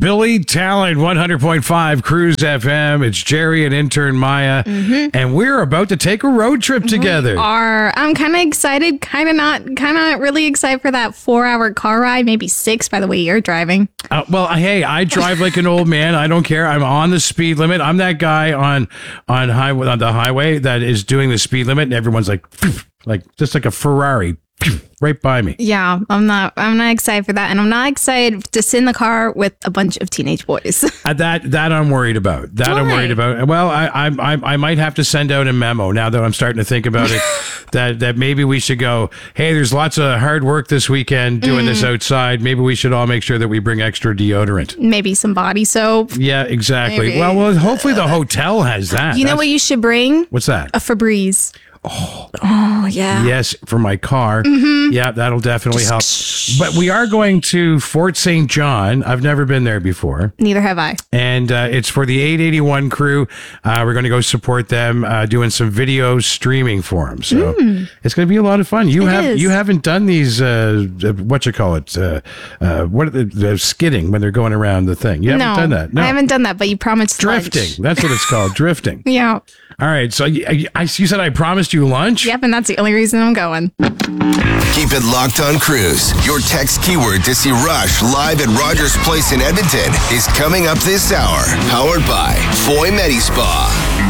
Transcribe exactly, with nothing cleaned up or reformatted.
Billy Talent, one hundred point five Cruise F M. It's Jerry and intern Maya, mm-hmm. and we're about to take a road trip together. We are. I'm kind of excited, kind of not, kind of really excited for that four-hour car ride, maybe six by the way you're driving. Uh, well, hey, I drive like an old man. I don't care. I'm on the speed limit. I'm that guy on on highway on the highway that is doing the speed limit, and everyone's like, like just like a Ferrari. Right by me. Yeah, I'm not. I'm not excited for that, and I'm not excited to sit in the car with a bunch of teenage boys. uh, that that I'm worried about. That Why? I'm worried about. Well, I, I I I might have to send out a memo now that I'm starting to think about it. that that maybe we should go. Hey, there's lots of hard work this weekend doing mm. this outside. Maybe we should all make sure that we bring extra deodorant. Maybe some body soap. Yeah, exactly. Maybe. Well, well, hopefully the hotel has that. You know That's, what you should bring? What's that? A Febreze. Oh, oh yeah. Yes, for my car. Mm-hmm. Yeah, that'll definitely help. But we are going to Fort Saint John. I've never been there before. Neither have I. And uh, it's for the eight eighty-one crew. Uh, we're going to go support them uh, doing some video streaming for them. So mm. it's going to be a lot of fun. You it have is. you haven't done these uh, what you call it uh, uh, what are the, the skidding when they're going around the thing. You haven't no, done that. No, I haven't done that. But you promised drifting. Lunch. That's what it's called. Drifting. Yeah. All right. So I, I, you said I promised you lunch? Yep, and that's the only reason I'm going. Keep it locked on Cruise. Your text keyword to see Rush live at Rogers Place in Edmonton is coming up this hour. Powered by Foy Medi Spa.